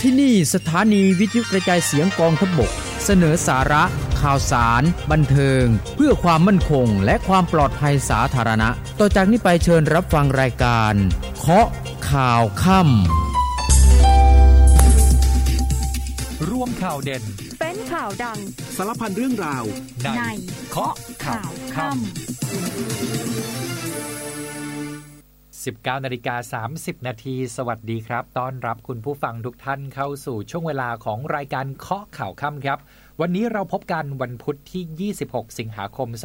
ที่นี่สถานีวิทยุกระจายเสียงกองทัพบกเสนอสาระข่าวสารบันเทิงเพื่อความมั่นคงและความปลอดภัยสาธารณะต่อจากนี้ไปเชิญรับฟังรายการเคาะข่าวค่ำร่วมข่าวเด่นเป็นข่าวดังสารพันเรื่องราวในเคาะข่าวค่ำ19:30 นาทีสวัสดีครับต้อนรับคุณผู้ฟังทุกท่านเข้าสู่ช่วงเวลาของรายการเคาะข่าวค่ำครับวันนี้เราพบกันวันพุธที่26สิงหาคม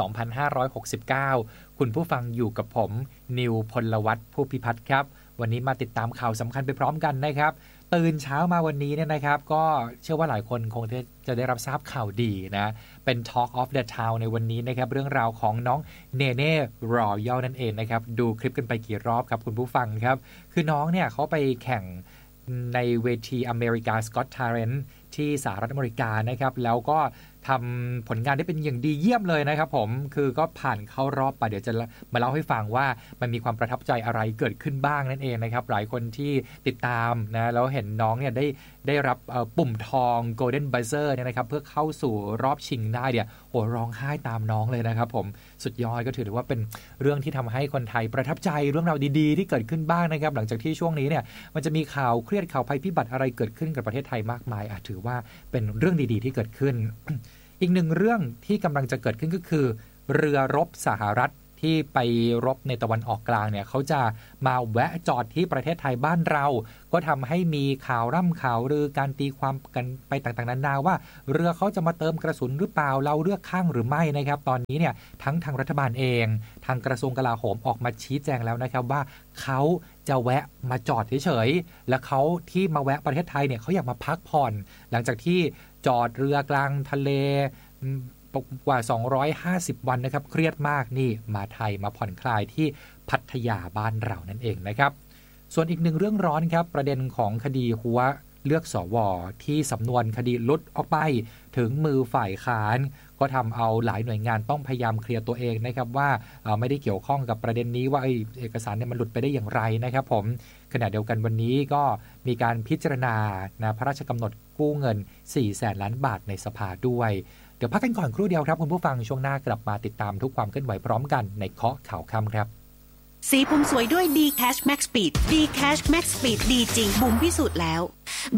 2569คุณผู้ฟังอยู่กับผมนิวพลวัฒน์ผู้พิพัฒน์ครับวันนี้มาติดตามข่าวสำคัญไปพร้อมกันนะครับตื่นเช้ามาวันนี้เนี่ยนะครับก็เชื่อว่าหลายคนคงจะได้รับทราบข่าวดีนะเป็น Talk of the Town ในวันนี้นะครับเรื่องราวของน้องเนเน่รอยัลนั่นเองนะครับดูคลิปกันไปกี่รอบครับคุณผู้ฟังครับคือน้องเนี่ยเขาไปแข่งในเวทีอเมริกาสกอตทาเลนต์ที่สหรัฐอเมริกานะครับแล้วก็ทำผลงานได้เป็นอย่างดีเยี่ยมเลยนะครับผมคือก็ผ่านเข้ารอบไปเดี๋ยวจะมาเล่าให้ฟังว่ามันมีความประทับใจอะไรเกิดขึ้นบ้างนั่นเองนะครับหลายคนที่ติดตามนะแล้วเห็นน้องเนี่ยได้รับปุ่มทอง Golden Buzzer เนี่ยนะครับเพื่อเข้าสู่รอบชิงได้เนี่ยโหร้องไห้ตามน้องเลยนะครับผมสุดยอดก็ถือว่าเป็นเรื่องที่ทำให้คนไทยประทับใจเรื่องราวดีๆที่เกิดขึ้นบ้างนะครับหลังจากที่ช่วงนี้เนี่ยมันจะมีข่าวเครียดข่าวภัยพิบัติอะไรเกิดขึ้นกับประเทศไทยมากมายถือว่าเป็นเรื่องดีๆที่เกิดขึ้น อีกหนึ่งเรื่องที่กำลังจะเกิดขึ้นก็คือเรือรบสหรัฐที่ไปรบในตะวันออกกลางเนี่ยเขาจะมาแวะจอดที่ประเทศไทยบ้านเราก็ทำให้มีข่าวร่ำข่าวลือการตีความกันไปต่างๆนานาว่าเรือเขาจะมาเติมกระสุนหรือเปล่าเราเลือกข้างหรือไม่นะครับตอนนี้เนี่ยทั้งทางรัฐบาลเองทางกระทรวงกลาโหมออกมาชี้แจงแล้วนะครับว่าเขาจะแวะมาจอดเฉยๆและเขาที่มาแวะประเทศไทยเนี่ยเขาอยากมาพักผ่อนหลังจากที่จอดเรือกลางทะเลกว่า250วันนะครับเครียดมากนี่มาไทยมาผ่อนคลายที่พัทยาบ้านเรานั่นเองนะครับส่วนอีกหนึ่งเรื่องร้อนครับประเด็นของคดีหัวเลือกสวที่สำนวนคดีหลุดออกไปถึงมือฝ่ายค้านก็ทำเอาหลายหน่วยงานต้องพยายามเคลียร์ตัวเองนะครับว่าไม่ได้เกี่ยวข้องกับประเด็นนี้ว่าเอกสารเนี่ยมันหลุดไปได้อย่างไรนะครับผมขณะเดียวกันวันนี้ก็มีการพิจารณาพระราชกำหนดกู้เงิน 400,000 ล้านบาทในสภาด้วยเดี๋ยวพักกันก่อนครู่เดียวครับคุณผู้ฟังช่วงหน้ากลับมาติดตามทุกความเคลื่อนไหวพร้อมกันในเคาะข่าวค่ำครับสีผมสวยด้วย D Cash Max Speed D Cash Max Speed ดีจริงบุ๋มพิสูจน์แล้ว